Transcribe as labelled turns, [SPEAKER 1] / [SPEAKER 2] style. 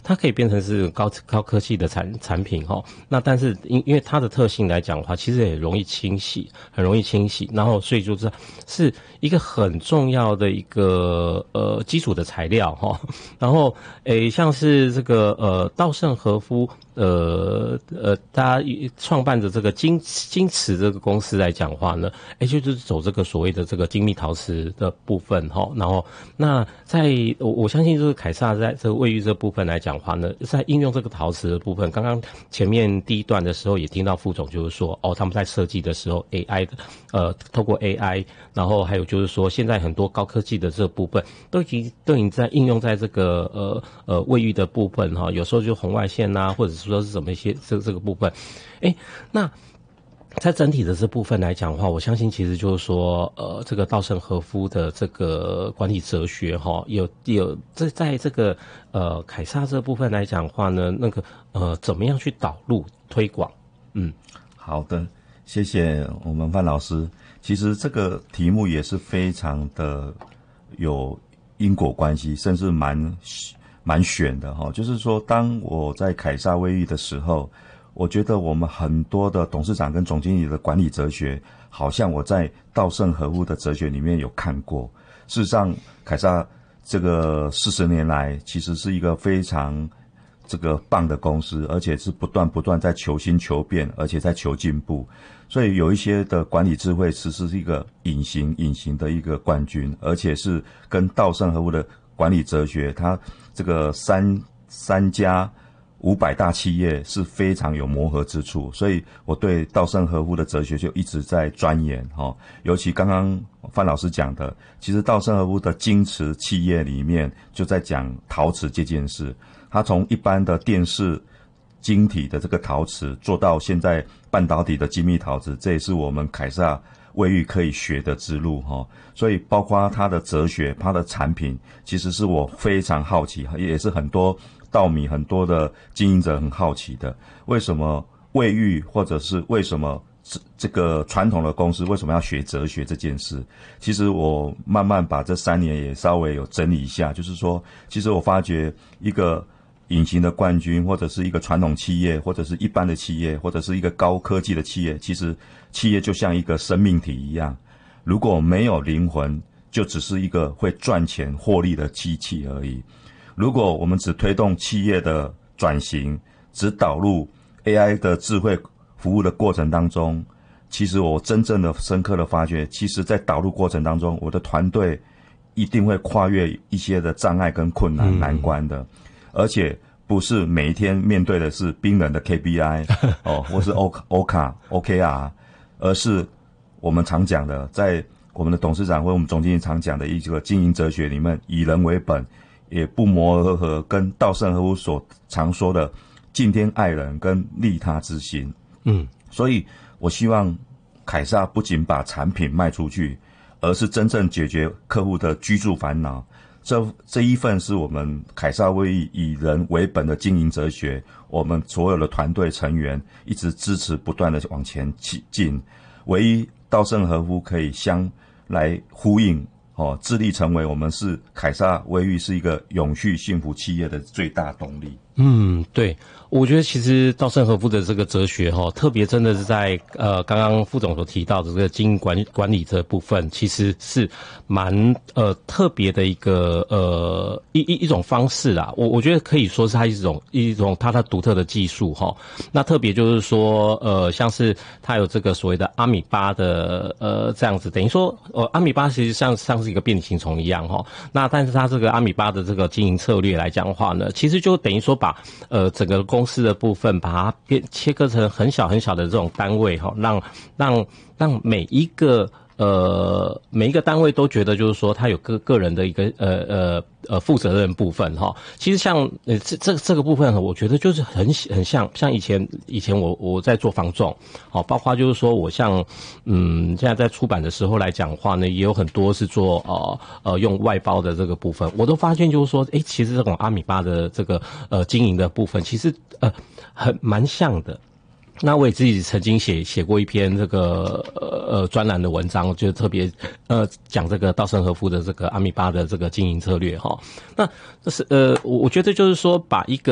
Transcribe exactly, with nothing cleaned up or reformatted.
[SPEAKER 1] 它可以变成是高高科技的产产品哈。那但是因因为它的特性来讲的话，其实也容易清洗，很容易清洗，然后所以就是是一个很重要的一个呃基础的材料哈。然后诶，像是这个呃稻盛和夫呃呃，大家创办的这个金金瓷这个公司来讲话呢，诶，就是走这个所谓的这个精密陶瓷的部分哈。然后那在我我相信就是凯撒在这个卫浴这部分来讲话呢，在应用这个陶瓷的部分，刚刚前面第一段的时候也听到副总就是说，哦，他们在设计的时候 A I 的呃，透过 A I， 然后还有就是说现在很多高科技的这部分都已经都已经在应用在这个呃呃卫浴的部分哈，有时候就红外线呐、啊，或者是说是什么一些这这个部分，哎，那。在整体的这部分来讲的话，我相信其实就是说，呃，这个稻盛和夫的这个管理哲学哈，有有在在这个呃凯撒这部分来讲的话呢，那个呃怎么样去导入推广？嗯，
[SPEAKER 2] 好的，谢谢我们范老师。其实这个题目也是非常的有因果关系，甚至蛮蛮悬的哈。就是说，当我在凯撒卫浴的时候。我觉得我们很多的董事长跟总经理的管理哲学，好像我在稻盛和夫的哲学里面有看过。事实上，凯撒这个四十年来，其实是一个非常这个棒的公司，而且是不断不断在求新求变，而且在求进步。所以有一些的管理智慧，其实是一个隐形隐形的一个冠军，而且是跟稻盛和夫的管理哲学，它这个三三家。五百大企业是非常有磨合之处，所以我对稻盛和夫的哲学就一直在钻研哈。尤其刚刚范老师讲的，其实稻盛和夫的金瓷企业里面就在讲陶瓷这件事。他从一般的电视晶体的这个陶瓷做到现在半导体的精密陶瓷，这也是我们凯撒卫浴可以学的之路哈。所以包括他的哲学，他的产品，其实是我非常好奇，也是很多。稻米很多的经营者很好奇的，为什么卫浴或者是为什么这个传统的公司为什么要学哲学这件事？其实我慢慢把这三年也稍微有整理一下，就是说，其实我发觉一个隐形的冠军，或者是一个传统企业，或者是一般的企业，或者是一个高科技的企业，其实企业就像一个生命体一样，如果没有灵魂，就只是一个会赚钱获利的机器而已。如果我们只推动企业的转型，只导入 A I 的智慧服务的过程当中，其实我真正的深刻的发觉，其实在导入过程当中，我的团队一定会跨越一些的障碍跟困难难关的，而且不是每一天面对的是冰冷的 K P I 哦，或是 O O 卡 O K R， 而是我们常讲的，在我们的董事长或我们总经理常讲的一个经营哲学里面，以人为本。也不谋而合，跟稻盛和夫所常说的敬天爱人跟利他之心。嗯，所以我希望凯撒不仅把产品卖出去，而是真正解决客户的居住烦恼。这这一份是我们凯撒卫浴以人为本的经营哲学，我们所有的团队成员一直支持不断的往前进。唯一稻盛和夫可以相来呼应。哦，致力成为我们是凯撒卫浴是一个永续幸福企业的最大动力。
[SPEAKER 1] 嗯，对，我觉得其实稻盛和夫的这个哲学哈，特别真的是在呃刚刚副总所提到的这个经营管管理这部分，其实是蛮呃特别的一个呃一一一种方式啦。我我觉得可以说是它一种一种它的独特的技术哈。那特别就是说呃像是它有这个所谓的阿米巴的呃这样子，等于说呃阿米巴其实像像是一个变形虫一样哈。那但是它这个阿米巴的这个经营策略来讲的话呢，其实就等于说把呃整个公司的部分把它变切割成很小很小的这种单位哈，让让让每一个呃每一个单位都觉得就是说他有个个人的一个呃呃呃负责任部分哈。其实像呃这这这个部分，我觉得就是很很像像以前以前我我在做房仲，好，包括就是说我像嗯现在在出版的时候来讲的话呢，也有很多是做呃呃用外包的这个部分，我都发现就是说，哎，其实这种阿米巴的这个呃经营的部分，其实呃很蛮像的。那我也自己曾经写写过一篇这个呃呃专栏的文章，就特别呃讲这个稻盛和夫的这个阿米巴的这个经营策略哈。那这是呃我我觉得就是说把一个